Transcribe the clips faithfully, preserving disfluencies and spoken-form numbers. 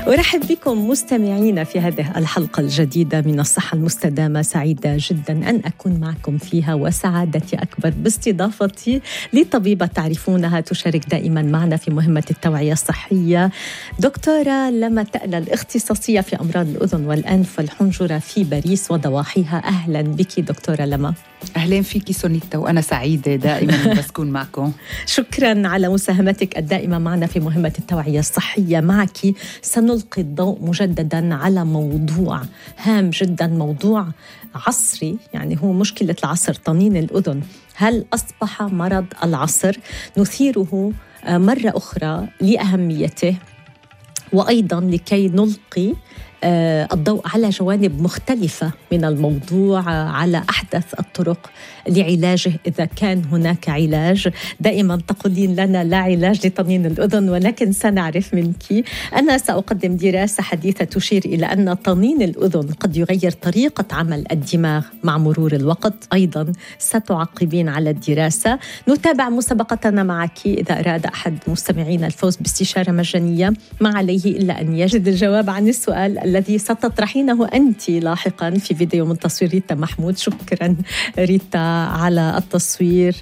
أرحب بكم مستمعينا في هذه الحلقة الجديدة من الصحة المستدامة. سعيدة جدا أن أكون معكم فيها، وسعادتي أكبر باستضافتي لطبيبة تعرفونها تشارك دائما معنا في مهمة التوعية الصحية، دكتورة لما تألى، الاختصاصية في أمراض الأذن والأنف والحنجرة في باريس وضواحيها. أهلا بك دكتورة لما. أهلا فيكي سونيتا، وأنا سعيدة دائما بس أكون معكم. شكرا على مساهمتك الدائمة معنا في مهمة التوعية الصحية. معك سنلقي الضوء مجددا على موضوع هام جدا، موضوع عصري، يعني هو مشكلة العصر، طنين الأذن. هل أصبح مرض العصر؟ نثيره مرة أخرى لأهميته، وأيضا لكي نلقي الضوء على جوانب مختلفة من الموضوع، على أحدث الطرق لعلاجه إذا كان هناك علاج. دائما تقولين لنا لا علاج لطنين الأذن، ولكن سنعرف منك. أنا سأقدم دراسة حديثة تشير إلى أن طنين الأذن قد يغير طريقة عمل الدماغ مع مرور الوقت. أيضا ستعقبين على الدراسة. نتابع مسابقتنا معك. إذا أراد أحد مستمعينا الفوز باستشارة مجانية، ما عليه إلا أن يجد الجواب عن السؤال الذي ستطرحينه أنت لاحقا في فيديو من تصوير ريتا محمود. شكرا ريتا على التصوير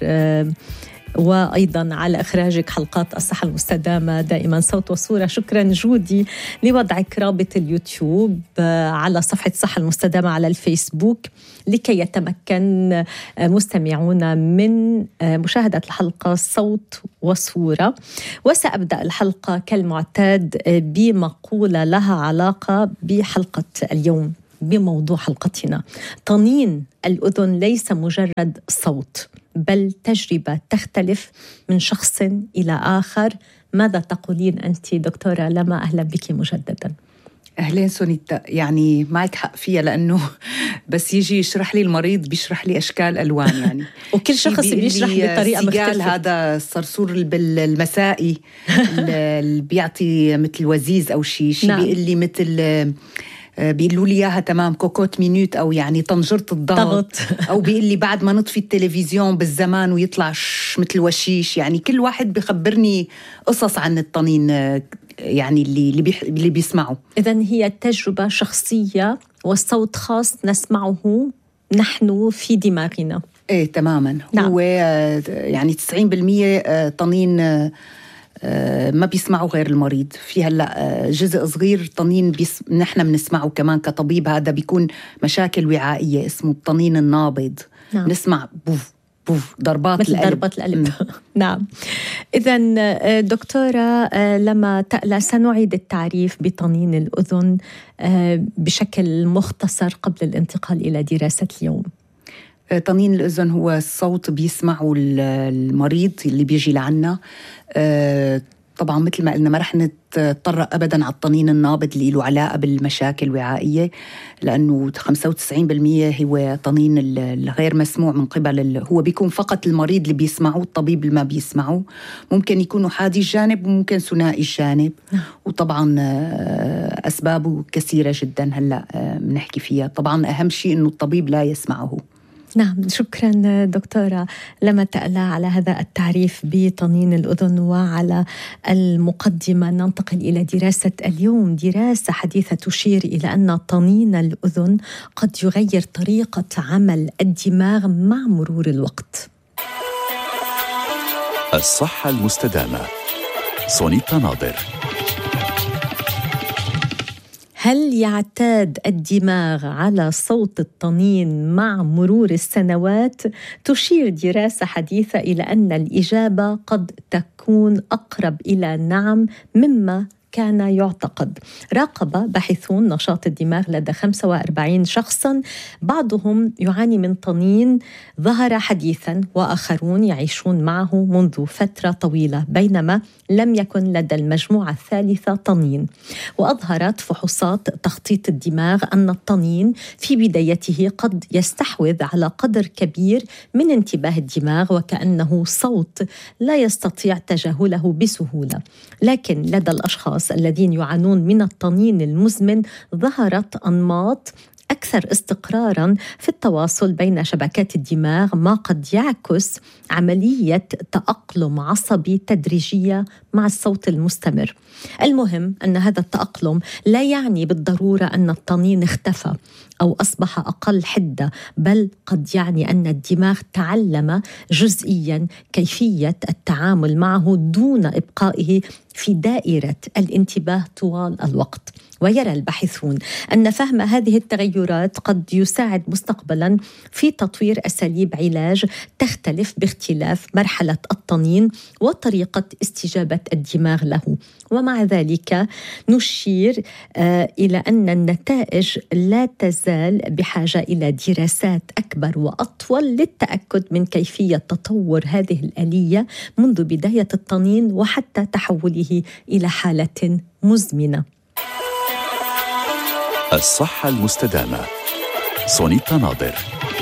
وأيضا على إخراجك حلقات الصحة المستدامة دائما صوت وصورة. شكرا جودي لوضعك رابط اليوتيوب على صفحة الصحة المستدامة على الفيسبوك، لكي يتمكن مستمعونا من مشاهدة الحلقة صوت وصورة. وسأبدأ الحلقة كالمعتاد بمقولة لها علاقة بحلقة اليوم، بموضوع حلقتنا. طنين الأذن ليس مجرد صوت، بل تجربة تختلف من شخص إلى آخر. ماذا تقولين أنت دكتورة لما؟ أهلا بك مجددا. أهلين سونيتا، يعني معك حق فيها، لأنه بس يجي يشرح لي المريض بيشرح لي أشكال ألوان يعني وكل شخص بيشرح بطريقة مختلفة. هذا الصرصور المسائي اللي بيعطي مثل وزيز أو شيء شي نعم. بيقول لي مثل بيقولوا لي اياها تمام كوكوت مينوت، او يعني طنجرة الضغط، او بيقول لي بعد ما نطفي التلفزيون بالزمان ويطلع مثل وشيش. يعني كل واحد بيخبرني قصص عن الطنين يعني اللي اللي, بيح... اللي بيسمعه. إذن هي تجربة شخصية والصوت خاص نسمعه نحن في دماغنا. ايه تماما. نعم. هو يعني تسعين بالمية طنين ما بيسمعوا غير المريض. في هلا جزء صغير طنين بيس... نحن بنسمعه كمان كطبيب، هذا بيكون مشاكل وعائية اسمه الطنين النابض. نعم. نسمع بوف بوف ضربات مثل القلب. ضربات القلب. نعم. إذن دكتورة لما تألى، سنعيد التعريف بطنين الأذن بشكل مختصر قبل الانتقال إلى دراسة اليوم. طنين الأذن هو الصوت بيسمعه المريض اللي بيجي لعنا. طبعا مثل ما قلنا ما رح نتطرق أبدا على الطنين النابض اللي له علاقة بالمشاكل الوعائية، لأنه خمسة وتسعين بالمية هو طنين الغير مسموع من قبل، هو بيكون فقط المريض اللي بيسمعه، الطبيب اللي ما بيسمعه. ممكن يكونوا حادي الجانب وممكن ثنائي الجانب، وطبعا أسبابه كثيرة جدا هلأ بنحكي فيها. طبعا أهم شيء إنه الطبيب لا يسمعه. نعم، شكرا دكتورة لما تألى على هذا التعريف بطنين الأذن وعلى المقدمة. ننتقل إلى دراسة اليوم، دراسة حديثة تشير إلى أن طنين الأذن قد يغير طريقة عمل الدماغ مع مرور الوقت. الصحة المستدامة، سونيتا ناظر. هل يعتاد الدماغ على صوت الطنين مع مرور السنوات؟ تشير دراسة حديثة إلى أن الإجابة قد تكون أقرب إلى نعم مما كان يعتقد. راقب باحثون نشاط الدماغ لدى خمسة وأربعين شخصاً، بعضهم يعاني من طنين ظهر حديثاً، وآخرون يعيشون معه منذ فترة طويلة، بينما لم يكن لدى المجموعة الثالثة طنين. وأظهرت فحوصات تخطيط الدماغ أن الطنين في بدايته قد يستحوذ على قدر كبير من انتباه الدماغ، وكأنه صوت لا يستطيع تجاهله بسهولة. لكن لدى الأشخاص الذين يعانون من الطنين المزمن ظهرت أنماط أكثر استقراراً في التواصل بين شبكات الدماغ، ما قد يعكس عملية تأقلم عصبي تدريجية مع الصوت المستمر. المهم أن هذا التأقلم لا يعني بالضرورة أن الطنين اختفى أو أصبح أقل حدة، بل قد يعني أن الدماغ تعلم جزئياً كيفية التعامل معه دون إبقائه في دائرة الانتباه طوال الوقت. ويرى الباحثون أن فهم هذه التغيرات قد يساعد مستقبلاً في تطوير أساليب علاج تختلف باختلاف مرحلة الطنين وطريقة استجابة الدماغ له. ومع ذلك نشير آه إلى أن النتائج لا تزال بحاجة إلى دراسات أكبر وأطول للتأكد من كيفية تطور هذه الآلية منذ بداية الطنين وحتى تحوله إلى حالة مزمنة. الصحة المستدامة. سونيتا ناظر.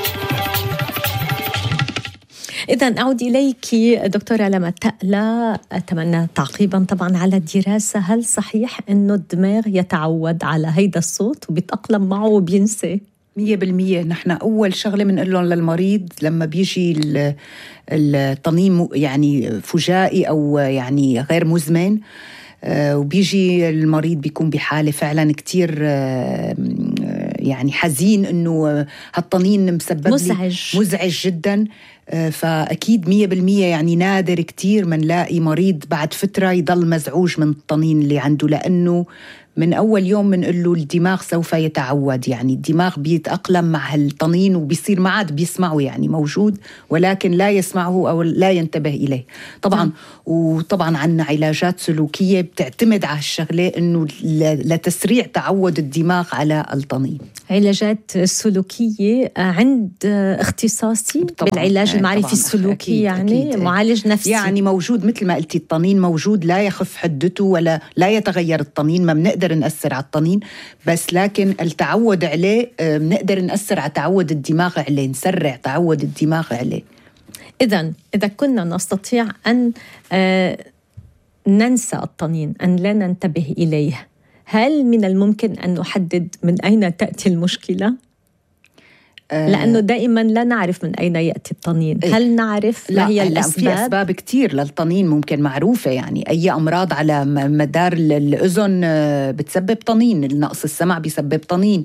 إذن أعود إليك دكتورة لما تألى، أتمنى تعقيبا طبعا على الدراسة. هل صحيح أنه الدماغ يتعود على هيدا الصوت وبيتأقلم معه وبينسى؟ مية بالمية. نحن أول شغلة بنقول لهم للمريض لما بيجي الطنين يعني فجائي أو يعني غير مزمن، وبيجي المريض بيكون بحالة فعلا كتير يعني حزين إنه هالطنين مسبب مزعج مزعج جدا، فأكيد مية بالمية يعني نادر كتير من لاقي مريض بعد فترة يضل مزعوج من الطنين اللي عنده، لأنه من أول يوم بنقول له الدماغ سوف يتعود، يعني الدماغ بيتأقلم مع هالطنين وبيصير ما عاد بيسمعه، يعني موجود ولكن لا يسمعه أو لا ينتبه إليه طبعا. م. وطبعا عنا علاجات سلوكية بتعتمد على الشغلة إنه لتسريع تعود الدماغ على الطنين. علاجات سلوكية عند اختصاصي بالعلاج المعرفي السلوكي، أكيد يعني أكيد. معالج نفسي يعني موجود مثل ما قلتي، الطنين موجود لا يخف حدته ولا لا يتغير الطنين، ما بنقدر نأثر على الطنين بس لكن التعود عليه بنقدر نأثر على تعود الدماغ عليه، نسرع تعود الدماغ عليه. إذن إذا كنا نستطيع أن ننسى الطنين، أن لا ننتبه إليه، هل من الممكن أن نحدد من أين تأتي المشكلة؟ لأنه دائما لا نعرف من أين يأتي الطنين. هل نعرف ما هي الأسباب؟ في أسباب كتير للطنين ممكن معروفة، يعني أي أمراض على مدار الأذن بتسبب طنين، نقص السمع بيسبب طنين،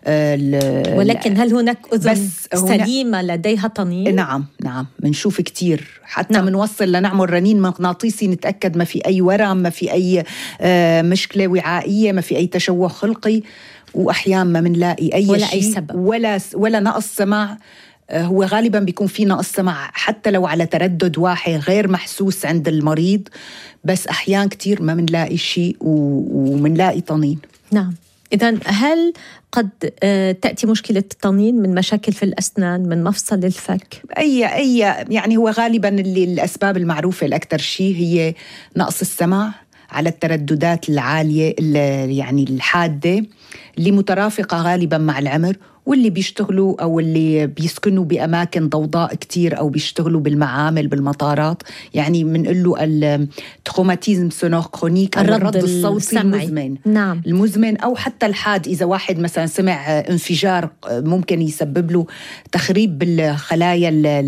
ولكن هل هناك أذن سليمة لديها طنين؟ نعم نعم منشوف كتير، حتى نعم. منوصل لنعمل رنين مغناطيسي نتأكد ما في أي ورم، ما في أي مشكلة وعائية، ما في أي تشوه خلقي، وأحيانا ما منلاقي أي ولا شيء أي سبب ولا, ولا نقص سمع. هو غالبا بيكون في نقص سمع حتى لو على تردد واحد غير محسوس عند المريض، بس أحيانا كتير ما منلاقي شيء ومنلاقي طنين. نعم. إذن هل قد تأتي مشكلة الطنين من مشاكل في الأسنان، من مفصل الفك؟ أي أي يعني هو غالبا اللي الأسباب المعروفة الأكثر شيء هي نقص السمع على الترددات العالية يعني الحادة اللي مترافقة غالباً مع العمر، واللي بيشتغلوا أو اللي بيسكنوا بأماكن ضوضاء كتير أو بيشتغلوا بالمعامل بالمطارات، يعني منقول له التروماتيزم سونور كرونيك أو الرد الصوتي المزمن. نعم. المزمن أو حتى الحاد، إذا واحد مثلا سمع انفجار ممكن يسبب له تخريب بالخلايا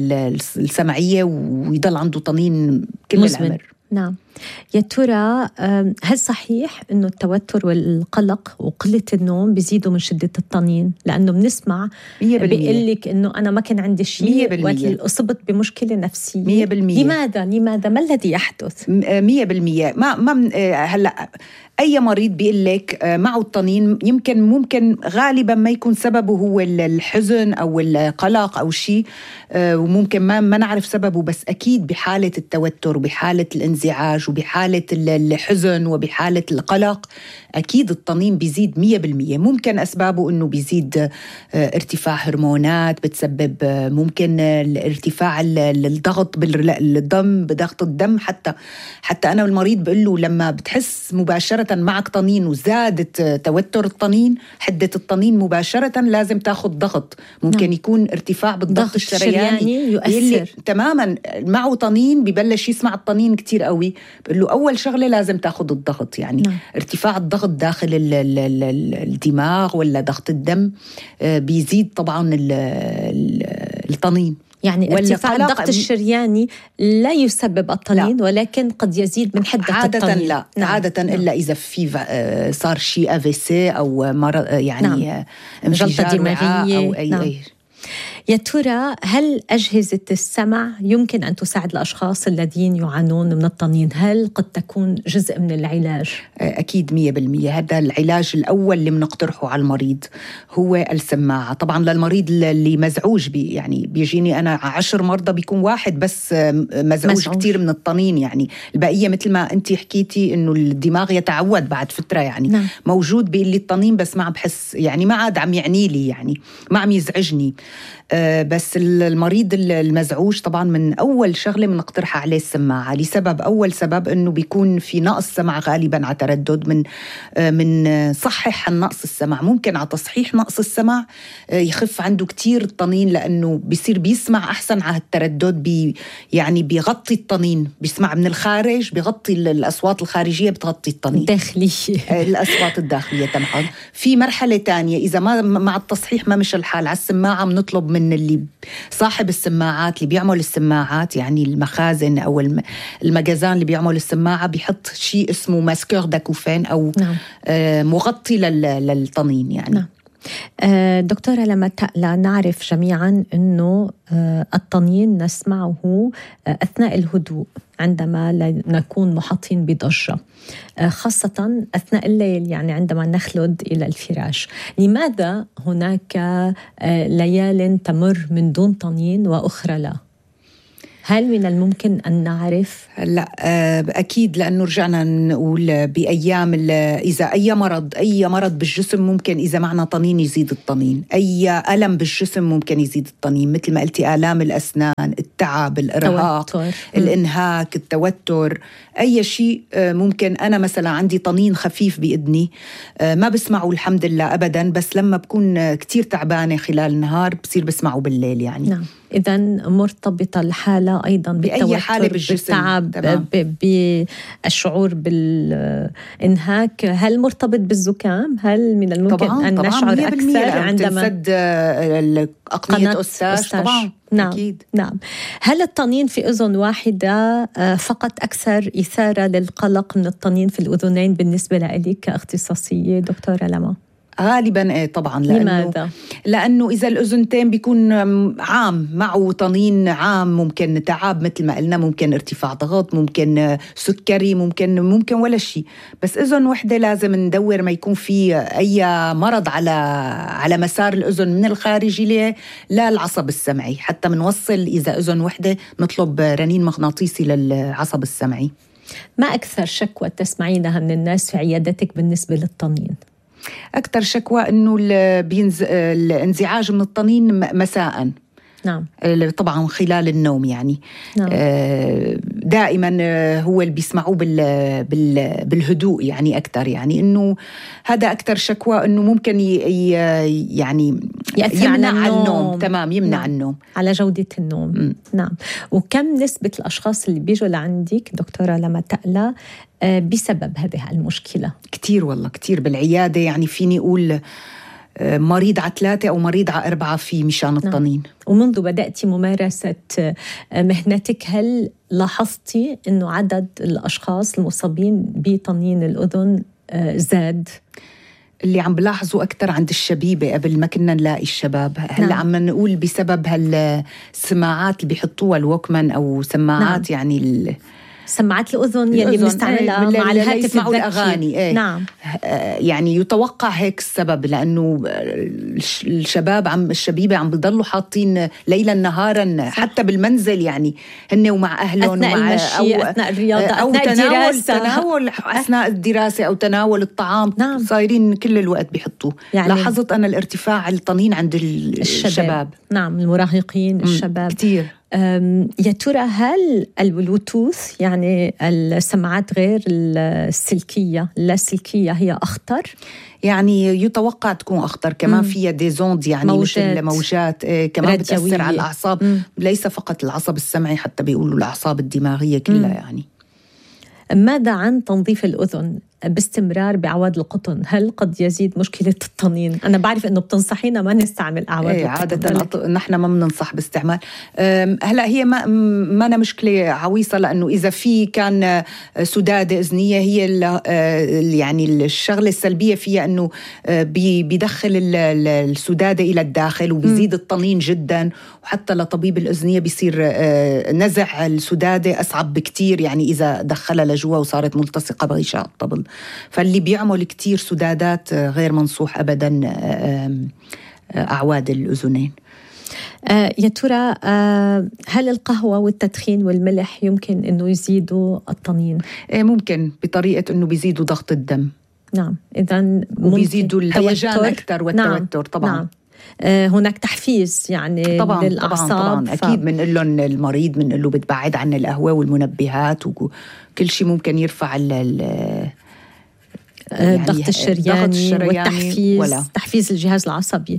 السمعية ويضل عنده طنين كل مزمن. العمر. نعم. يا ترى هل صحيح أنه التوتر والقلق وقلة النوم بيزيدوا من شدة الطنين؟ لأنه بنسمع بيقلك أنه أنا ما كان عندي شيء وأصبت بمشكلة نفسية. مية بالمية. لماذا؟ لماذا؟ ما الذي يحدث؟ مية بالمية. ما ما هلأ أي مريض بيقول لك معه الطنين يمكن ممكن غالبا ما يكون سببه هو الحزن أو القلق أو شيء، وممكن ما ما نعرف سببه، بس أكيد بحالة التوتر وبحالة الانزعاج وبحالة الحزن وبحالة القلق أكيد الطنين بيزيد مية بالمية. ممكن أسبابه أنه بيزيد ارتفاع هرمونات بتسبب، ممكن الارتفاع الضغط بالدم بضغط الدم، حتى حتى أنا والمريض بقول له لما بتحس مباشرة معك طنين وزادت توتر الطنين حدة الطنين مباشرة لازم تاخد ضغط، ممكن نعم. يكون ارتفاع بالضغط الشرياني يؤثر تماما. معه طنين ببلش يسمع الطنين كتير قوي، بقول له أول شغلة لازم تاخد الضغط، يعني نعم. ارتفاع الضغط داخل ال ال ال الدماغ ولا ضغط الدم بيزيد طبعا ال ال الطنين. يعني ارتفاع الضغط الشرياني لا يسبب الطنين، لا. ولكن قد يزيد من حدة عادة الطنين. لا نعم. عادة نعم. إلا إذا في صار شيء أفيسي أو مرض يعني نعم. انفجار وعاء أو أي, نعم. أي. يا ترى هل أجهزة السمع يمكن أن تساعد الأشخاص الذين يعانون من الطنين؟ هل قد تكون جزء من العلاج؟ أكيد مية بالمية. هذا العلاج الأول اللي بنقترحه على المريض هو السماعة. طبعا للمريض اللي مزعوج بي يعني بيجيني أنا عشر مرضى بيكون واحد بس مزعوج, مزعوج. كتير من الطنين، يعني البقية مثل ما أنت حكيتي إنه الدماغ يتعود بعد فترة يعني نعم. موجود بيلي الطنين بس ما بحس يعني ما عاد عم يعني لي يعني ما عم يزعجني. أه بس المريض المزعوج طبعا من أول شغلة بنقترح عليه السماعة، لسبب أول سبب إنه بيكون في نقص سمع غالبا على تردد من أه من صحح النقص السمع. ممكن على تصحيح نقص السمع أه يخف عنده كتير الطنين، لأنه بيصير بيسمع أحسن على التردد، بي يعني بيغطي الطنين، بيسمع من الخارج، بيغطي الأصوات الخارجية بتغطي الطنين الداخلية الأصوات الداخلية تبعهم. في مرحلة تانية إذا ما مع التصحيح ما مش الحال على السماعة بنطلب من اللي صاحب السماعات اللي بيعمل السماعات يعني المخازن أو المجازان اللي بيعمل السماعة بيحط شيء اسمه ماسكور داكوفين أو نعم. مغطي للطنين يعني نعم. دكتورة لما تألا نعرف جميعا أنه الطنين نسمعه أثناء الهدوء عندما نكون محاطين بضجة، خاصة أثناء الليل يعني عندما نخلد إلى الفراش. لماذا هناك ليال تمر من دون طنين وأخرى لا؟ هل من الممكن أن نعرف؟ لا أكيد، لأنه رجعنا نقول بأيام إذا أي مرض أي مرض بالجسم ممكن إذا معنا طنين يزيد الطنين، أي ألم بالجسم ممكن يزيد الطنين، مثل ما قلتي آلام الأسنان، التعب، الإرهاق، توتر. الإنهاك، التوتر، أي شيء ممكن. أنا مثلا عندي طنين خفيف بإذني ما بسمعه الحمد لله أبدا، بس لما بكون كتير تعبانة خلال النهار بصير بسمعه بالليل يعني نعم. إذن مرتبطة الحالة أيضا بالتوتر، حالة بالجسم، بالتعب، بالشعور بالإنهاك. هل مرتبط بالزكام؟ هل من الممكن طبعاً أن طبعاً نشعر أكثر عندما تنسد أقنية أستاش؟ طبعاً نعم. أكيد. نعم. هل الطنين في أذن واحدة فقط أكثر إثارة للقلق من الطنين في الأذنين بالنسبة لك كاختصاصية دكتورة لما؟ غالباً إيه طبعاً. لأنه لماذا؟ لأنه إذا الأذنتين بيكون عام معه طنين عام، ممكن تعب مثل ما قلنا، ممكن ارتفاع ضغط، ممكن سكري، ممكن ممكن ولا شيء. بس أذن وحدة لازم ندور ما يكون في أي مرض على على مسار الأذن من الخارج ليه لا العصب السمعي، حتى منوصل إذا أذن وحدة نطلب رنين مغناطيسي للعصب السمعي. ما أكثر شكوى تسمعينها من الناس في عيادتك بالنسبة للطنين؟ أكثر شكوى إنه بينز... الانزعاج من الطنين مساءً. نعم. طبعاً خلال النوم يعني نعم. دائماً هو اللي بيسمعوه بال... بال... بالهدوء يعني أكثر، يعني إنه هذا أكثر شكوى، إنه ممكن ي... يعني يمنع النوم. النوم تمام يمنع نعم. النوم على جودة النوم م. نعم. وكم نسبة الأشخاص اللي بيجوا لعندك دكتورة لما تألا بسبب هذه المشكلة؟ كتير والله كتير بالعيادة، يعني فيني أقول مريض على ثلاثة أو مريض على أربعة في مشان الطنين. نعم. ومنذ بدأتي ممارسة مهنتك هل لاحظتي أنه عدد الأشخاص المصابين بطنين الأذن زاد؟ اللي عم بلاحظوا أكتر عند الشبيبة، قبل ما كنا نلاقي الشباب. هلا نعم. عم نقول بسبب هالسماعات اللي بيحطوها الوكمان أو سماعات نعم. يعني ال سماعات الأذن يلي بنستعملها ايه مع الهاتف الذكي الأغاني ايه. نعم. يعني يتوقع هيك السبب، لأنه الشباب عم الشبيبة عم بيضلوا حاطين ليلا نهارا صح. حتى بالمنزل يعني هن ومع أهلهم أثناء ومع المشي، أو أثناء الرياضة، أو أثناء تناول الدراسة تناول أثناء الدراسة أو تناول الطعام نعم. صايرين كل الوقت بيحطوه يعني. لاحظت أنا الارتفاع الطنين عند الشباب, الشباب. نعم المراهقين الشباب كتير. يا ترى هل البلوتوث يعني السماعات غير السلكية اللاسلكية هي أخطر؟ يعني يتوقع تكون أخطر كمان، فيها دي زوند يعني موجات. مثل موجات إيه كمان بتأثر على الأعصاب مم. ليس فقط العصب السمعي، حتى بيقولوا الأعصاب الدماغية كلها مم. يعني. ماذا عن تنظيف الأذن؟ باستمرار بأعواد القطن، هل قد يزيد مشكلة الطنين؟ أنا بعرف إنه بتنصحينا ما نستعمل أعواد ايه القطن. عادة نحن ما بننصح باستعمال. هلا هي ما ما أنا مشكلة عويصة، لأنه إذا في كان سدادة إذنية هي يعني الشغلة السلبية فيها أنه بيدخل السدادة إلى الداخل وبيزيد الطنين جدا، وحتى لطبيب الإذنية بيصير نزع السدادة أصعب بكتير يعني إذا دخلها لجوا وصارت ملتصقة بغشاء الطبل. فاللي بيعمل كتير سدادات غير منصوح أبدا أعواد الأذنين. آه يا ترى آه هل القهوة والتدخين والملح يمكن أنه يزيدوا الطنين؟ آه ممكن بطريقة أنه بيزيدوا ضغط الدم. نعم، إذن وبيزيدوا الهيجان أكثر والتوتر. نعم. طبعا نعم. آه هناك تحفيز يعني طبعاً للأعصاب. طبعاً, طبعاً. ف... أكيد من لهم المريض من له بتبعد عن القهوة والمنبهات وكل شيء ممكن يرفع ال يعني الضغط الشرياني والتحفيز ولا. تحفيز الجهاز العصبي.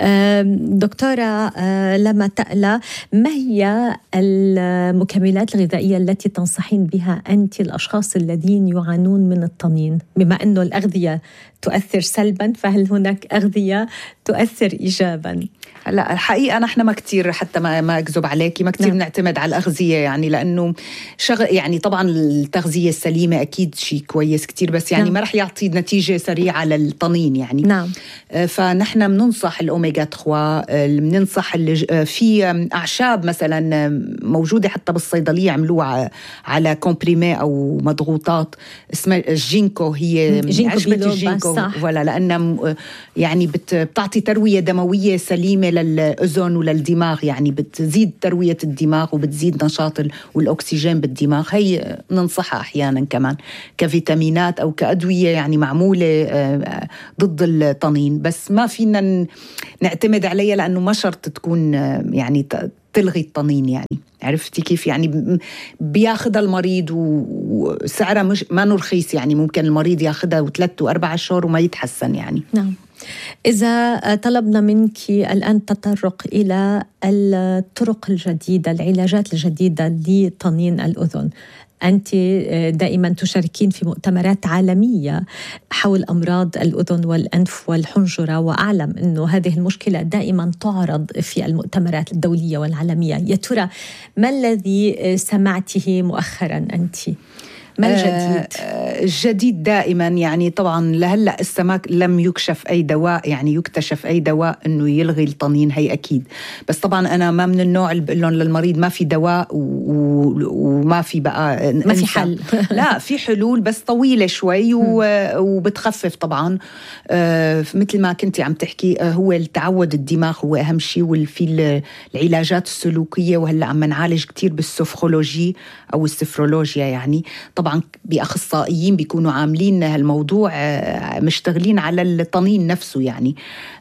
دكتورة لما تألى، ما هي المكملات الغذائية التي تنصحين بها أنت الأشخاص الذين يعانون من الطنين؟ بما أنه الأغذية تؤثر سلبا، فهل هناك أغذية تؤثر إيجابا؟ لا الحقيقة نحن ما كتير، حتى ما ما أكذب عليكي، ما كتير نعتمد على الأغذية يعني، لأنه شغل يعني طبعا التغذية السليمة أكيد شيء كويس كتير، بس يعني نعم. ما رح يعطي نتيجة سريعة للطنين يعني. نعم. فنحن بننصح الأوميغا ثلاثة، بننصح في أعشاب مثلا موجودة حتى بالصيدلية عملوها على كومبريمي أو مضغوطات اسمها الجينكو. هي عشبة الجينكو ولا لأنها يعني بتعطي تروية دموية سليمة للأذن وللدماغ، يعني بتزيد تروية الدماغ وبتزيد نشاط والأكسجين بالدماغ. هي ننصحها أحيانا كمان كفيتامينات أو كأدوية يعني معمولة ضد الطنين، بس ما فينا نعتمد عليها لأنه ما شرط تكون يعني تلغي الطنين يعني. عرفتي كيف يعني؟ بياخدها المريض وسعرها مش ما رخيص يعني، ممكن المريض ياخدها وثلاث وأربع شهور وما يتحسن يعني. نعم. إذا طلبنا منك الآن التطرق إلى الطرق الجديدة، العلاجات الجديدة لطنين الأذن، أنت دائما تشاركين في مؤتمرات عالمية حول أمراض الأذن والأنف والحنجرة، وأعلم أنه هذه المشكلة دائما تعرض في المؤتمرات الدولية والعالمية. يا ترى ما الذي سمعته مؤخرا أنت؟ ما الجديد؟ آه الجديد دائما يعني طبعا لهلأ السماك لم يكشف أي دواء يعني يكتشف أي دواء أنه يلغي الطنين، هي أكيد. بس طبعا أنا ما من النوع اللي بقول لهم للمريض ما في دواء وما في بقى ما في حل. لا في حلول بس طويلة شوي وبتخفف طبعا. آه مثل ما كنتي عم تحكي، آه هو التعود الدماغ هو أهم شيء، وفي العلاجات السلوكية، وهلأ عم نعالج كتير بالسوفرولوجي أو السفرولوجيا يعني. طبعا بأخصائيين بيكونوا عاملين هالموضوع مشتغلين على الطنين نفسه يعني.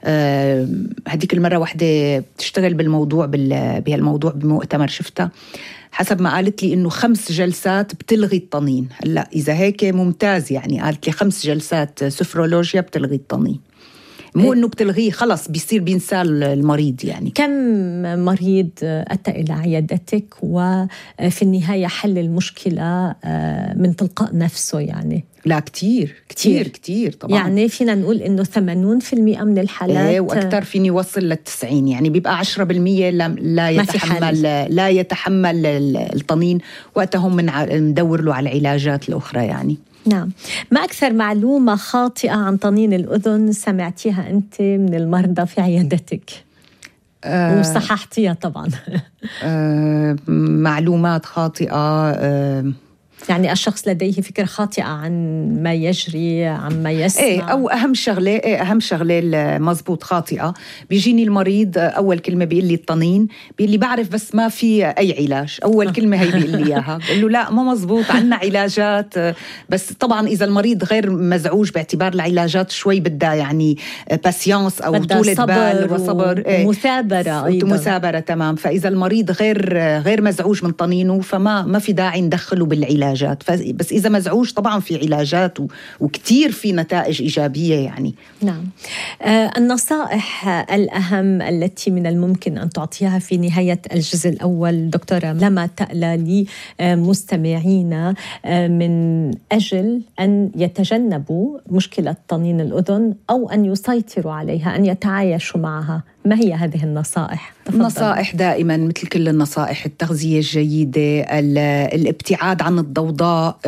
هديك المرة واحدة بتشتغل بالموضوع بهالموضوع بمؤتمر شفتها، حسب ما قالت لي إنه خمس جلسات بتلغي الطنين. هلا إذا هيك ممتاز يعني، قالت لي خمس جلسات سفرولوجيا بتلغي الطنين، مو إنه بتلغيه خلص بيصير بينسى المريض يعني. كم مريض أتى إلى عيادتك وفي النهاية حل المشكلة من تلقاء نفسه يعني؟ لا كتير كتير كتير طبعا. يعني فينا نقول إنه ثمانين بالمئة من الحالات، ايه وأكثر فيني وصل للتسعين يعني. بيبقى عشرة بالمئة لا يتحمل لا يتحمل الطنين، وقتها هم ندور له على العلاجات الأخرى يعني. نعم. ما أكثر معلومة خاطئة عن طنين الأذن سمعتيها أنت من المرضى في عيادتك أه وصححتيها طبعا؟ أه معلومات خاطئة، أه يعني الشخص لديه فكرة خاطئة عن ما يجري، عن ما يسمع. إيه أو أهم شغلة إيه أهم شغلة مزبوط خاطئة. بيجيني المريض أول كلمة بيقول لي الطنين، بيقول لي بعرف بس ما في أي علاج. أول كلمة هي بيقول لي إياها، بقول له لا ما مزبوط، عنا علاجات. بس طبعا إذا المريض غير مزعوج باعتبار العلاجات شوي بدها يعني باسيانس أو طولة بال وصبر ومثابرة أيضا. ومثابرة تمام. فإذا المريض غير غير مزعوج من طنينه فما ما في داعي ندخله بالعلاج علاجات. بس إذا مزعوج طبعا في علاجات وكتير في نتائج إيجابية يعني. نعم. آه النصائح الأهم التي من الممكن أن تعطيها في نهاية الجزء الأول دكتورة لما تألى لمستمعينا آه من أجل أن يتجنبوا مشكلة طنين الأذن أو أن يسيطروا عليها، أن يتعايشوا معها، ما هي هذه النصائح؟ تفضل. النصائح دائما مثل كل النصائح: التغذية الجيدة، الابتعاد عن الضوضاء،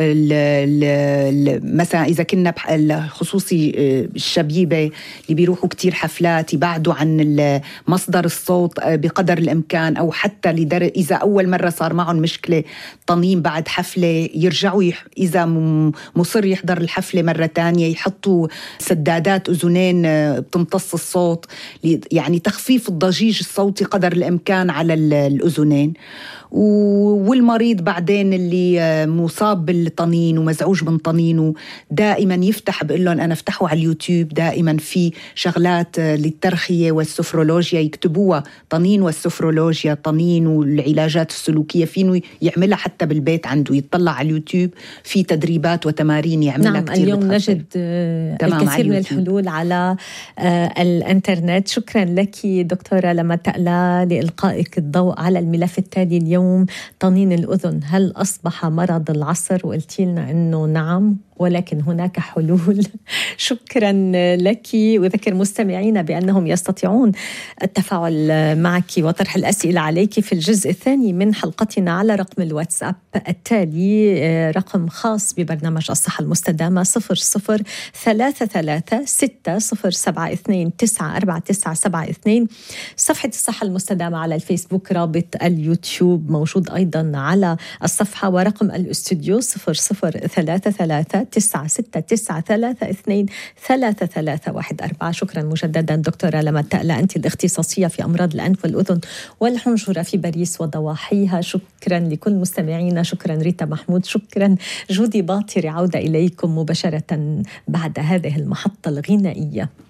مثلا إذا كنا خصوصي الشبيبة اللي بيروحوا كتير حفلات يبعدوا عن مصدر الصوت بقدر الإمكان، أو حتى لدر إذا أول مرة صار معهم مشكلة طنين بعد حفلة يرجعوا يح... إذا مصر يحضر الحفلة مرة تانية يحطوا سدادات أذنين بتمتص الصوت، يعني تخفيف الضجيج الصوتي قدر الإمكان على الأذنين. والمريض بعدين اللي مصاب بالطنين ومزعوج من طنينه دائما يفتح، بقول لهم أنا افتحوا على اليوتيوب دائما في شغلات للترخية والسفرولوجيا يكتبوها، طنين والسفرولوجيا، طنين والعلاجات السلوكية، فينه يعملها حتى بالبيت عنده، يطلع على اليوتيوب في تدريبات وتمارين يعملها. نعم، كتير اليوم بتخفف. نجد الكثير من الحلول على الانترنت. شكرا لك دكتورة لما تألى لإلقائك الضوء على الملف التالي اليوم: طنين الأذن هل أصبح مرض العصر؟ وقلتي لنا أنه نعم، ولكن هناك حلول. شكرا لك، وذكر مستمعينا بأنهم يستطيعون التفاعل معك وطرح الأسئلة عليك في الجزء الثاني من حلقتنا على رقم الواتساب التالي، رقم خاص ببرنامج الصحة المستدامة: صفر صفر ثلاثة ثلاثة ستة صفر سبعة اثنين تسعة أربعة تسعة سبعة اثنين. صفحة الصحة المستدامة على الفيسبوك، رابط اليوتيوب موجود أيضا على الصفحة، ورقم الاستوديو صفر صفر ثلاثة ثلاثة تسعة ستة تسعة ثلاثة اثنين ثلاثة ثلاثة واحد أربعة. شكرا مجددا دكتورة لما تألى، أنت الاختصاصية في أمراض الأنف والأذن والحنجرة في باريس وضواحيها. شكرا لكل مستمعينا، شكرا ريتا محمود، شكرا جودي باطري. عودة إليكم مباشرة بعد هذه المحطة الغنائية.